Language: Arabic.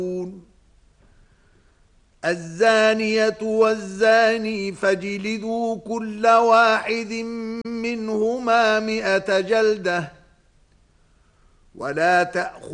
الزانية والزاني فاجلدوا كل واحد منهما 100 جلدة ولا تأخذوا